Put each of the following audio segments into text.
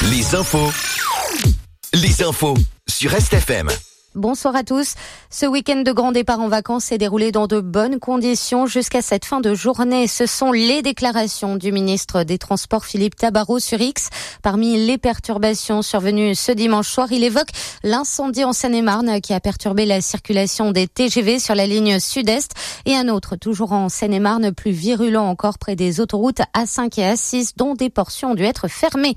Les infos sur RestFM. Bonsoir à tous. Ce week-end de grand départ en vacances s'est déroulé dans de bonnes conditions jusqu'à cette fin de journée. Ce sont les déclarations du ministre des Transports Philippe Tabarot sur X. Parmi les perturbations survenues ce dimanche soir, il évoque l'incendie en Seine-et-Marne qui a perturbé la circulation des TGV sur la ligne sud-est et un autre toujours en Seine-et-Marne, plus virulent encore près des autoroutes A5 et A6 dont des portions ont dû être fermées.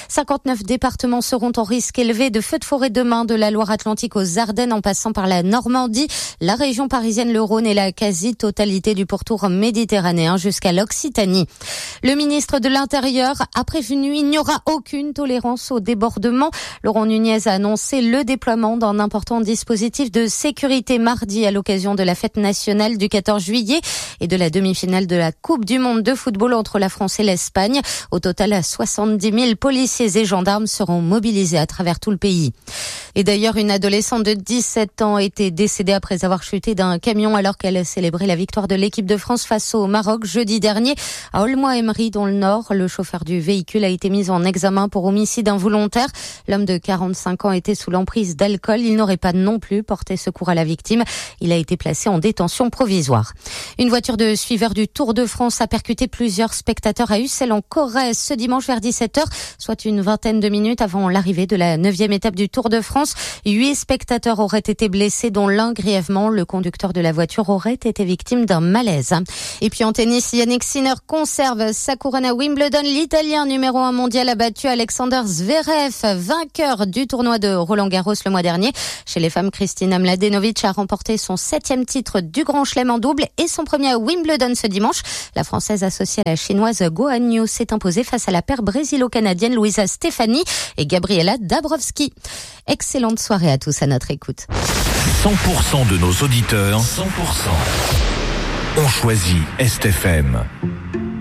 59 départements seront en risque élevé de feux de forêt demain, de la Loire-Atlantique aux Ardennes en passant par la Normandie, la région parisienne, le Rhône et la quasi-totalité du pourtour méditerranéen jusqu'à l'Occitanie. Le ministre de l'Intérieur a prévenu, il n'y aura aucune tolérance au débordement. Laurent Nunez a annoncé le déploiement d'un important dispositif de sécurité mardi à l'occasion de la fête nationale du 14 juillet et de la demi-finale de la Coupe du Monde de football entre la France et l'Espagne. Au total, 70 000 policiers et gendarmes seront mobilisés à travers tout le pays. Et d'ailleurs, une adolescente de 17 ans était décédée après avoir chuté d'un camion alors qu'elle célébrait la victoire de l'équipe de France face au Maroc jeudi dernier à Aulnoy-Aymeries dans le Nord. Le chauffeur du véhicule a été mis en examen pour homicide involontaire. L'homme de 45 ans était sous l'emprise d'alcool. Il n'aurait pas non plus porté secours à la victime. Il a été placé en détention provisoire. Une voiture de suiveur du Tour de France a percuté plusieurs spectateurs à Ussel en Corrèze ce dimanche vers 17h, soit une vingtaine de minutes avant l'arrivée de la 9e étape du Tour de France. 8 spectateurs auraient été blessés, dont l'un grièvement. Le conducteur de la voiture aurait été victime d'un malaise. Et puis en tennis, Yannick Sinner conserve sa couronne à Wimbledon. L'Italien numéro 1 mondial a battu Alexander Zverev, vainqueur du tournoi de Roland-Garros le mois dernier. Chez les femmes, Kristina Mladenovic a remporté son 7e titre du Grand Chelem en double et son premier à Wimbledon ce dimanche. La Française associée à la Chinoise Go Han-Yu s'est imposée face à la paire brésilo-canadienne Luisa Stefani et Gabriela Dabrowski. Excellente soirée à tous à notre écoute. 100% de nos auditeurs, 100% ont choisi RestFM.